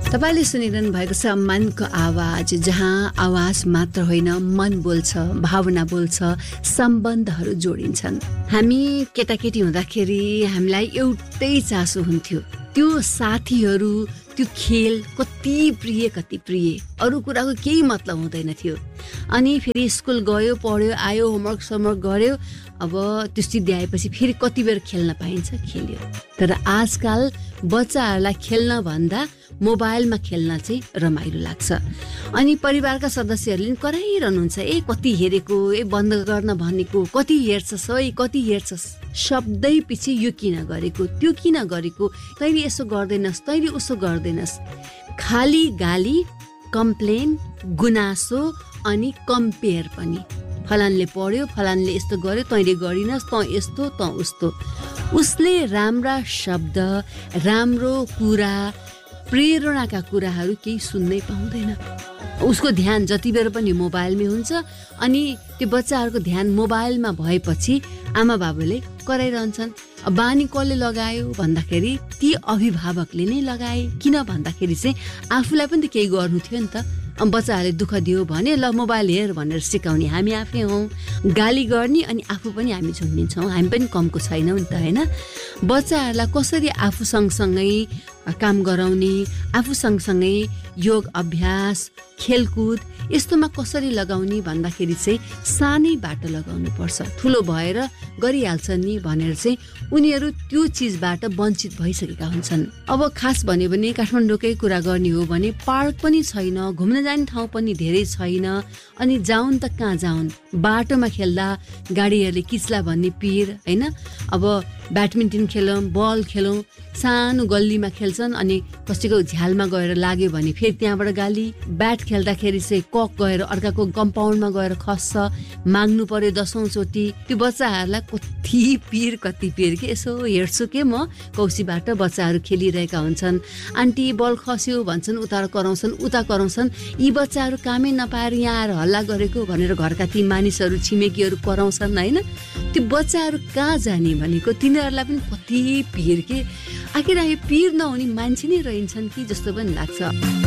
तपाईले सुनिरहनु भएको छ मनको आवाज, जहाँ आवाज मात्र होइन मन बोल्छ, भावना बोल्छ, सम्बन्धहरू जोडिन्छन्। हामी केटाकेटी हुँदाखेरि हामीलाई एउटै चासो हुन्थ्यो, त्यो साथीहरू, त्यो खेल कति प्रिय, अरू कुराको केही मतलब हुँदैन थियो। अनि फेरि स्कुल गयो, पढ्यो, आयो, होमवर्क गर्यो, अब त्यो सिद्धि आएपछि फेरि कति बेर खेल्न पाइन्छ, खेल्यो। तर आजकल बच्चाहरूलाई खेल्न भन्दा मोबाइलमा खेल्न चाहिँ रमाइलो लाग्छ। अनि परिवारका सदस्यहरूले कराइरहनुहुन्छ, कति हेरेको, बन्द गर्न भनेको, कति हेर्छस्, कति हेर्छस्, शब्दै पछि यो किन गरेको, त्यो किन गरेको, तैँले यसो गर्दैनस्, तैँले उसो गर्दैनस्। खाली गाली, कम्प्लेन, गुनासो अनि कम्पेयर पनि। फलानले पढ्यो, फलानले यस्तो गर्यो, तैँले गरिनस्, तँ यस्तो, तँ उस्तो। उसले राम्रा शब्द, राम्रो कुरा, प्रेरणाका कुराहरू केही सुन्नै पाउँदैन। उसको ध्यान जति बेर पनि मोबाइलमै हुन्छ। अनि त्यो बच्चाहरूको ध्यान मोबाइलमा भएपछि आमा बाबुले कराइरहन्छन्। बानी कसले लगायो भन्दाखेरि ती अभिभावकले नै लगाए। किन भन्दाखेरि चाहिँ आफूलाई पनि त केही गर्नु थियो नि त। बच्चाहरूले दुःख दियो भने ल मोबाइल हेर भनेर सिकाउने हामी आफै हौँ। गाली गर्ने अनि आफू पनि हामी झुन्डिन्छौँ, हामी पनि कमको छैनौँ नि त, होइन। बच्चाहरूलाई कसरी आफू सँगसँगै काम गराउने, आफू सँगसँगै योग अभ्यास, खेलकुद यस्तोमा कसरी लगाउने भन्दाखेरि चाहिँ सानैबाट लगाउनु पर्छ। ठुलो भएर गरिहाल्छ नि भनेर चाहिँ उनीहरू त्यो चिजबाट वञ्चित भइसकेका हुन्छन्। अब खास भन्यो भने काठमाडौँकै कुरा गर्ने हो भने पार्क पनि छैन, घुम्न जाने ठाउँ पनि धेरै छैन। अनि जाउन् त कहाँ जाउन्, बाटोमा खेल्दा गाडीहरूले किच्ला भन्ने पिर, होइन। अब ब्याडमिन्टन खेलौँ, बल खेलौँ, सानो गल्लीमा खेल्छन्, अनि कसैको झ्यालमा गएर लाग्यो भने फेरि त्यहाँबाट गाली। ब्याट खेल्दाखेरि चाहिँ कक गएर अर्काको कम्पाउन्डमा गएर खस्छ, माग्नु पर्यो 10औं चोटि। त्यो बच्चाहरूलाई कति पिर के यसो हेर्छु के म कौसीबाट बच्चाहरू खेलिरहेका हुन्छन्। आन्टी बल खस्यो भन्छन्, उता कराउँछन्। यी बच्चाहरू कामै नपाएर यहाँ आएर हल्ला गरेको भनेर घरका ती मानिसहरू, छिमेकीहरू कराउँछन्, होइन। त्यो बच्चाहरू कहाँ जाने भनेको तिनीहरूलाई पनि कति पिर के। आखिर यो पिर नहुने मान्छे नै रहन्छन् कि जस्तो पनि लाग्छ।